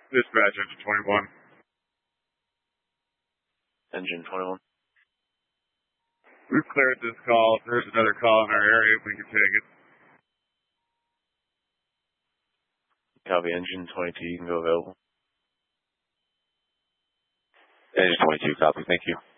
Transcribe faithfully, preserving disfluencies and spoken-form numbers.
Dispatch, engine twenty-one. Engine twenty-one. We've cleared this call. If there's another call in our area, we can take it. Copy, engine twenty-two, you can go available. Engine twenty-two, copy, thank you.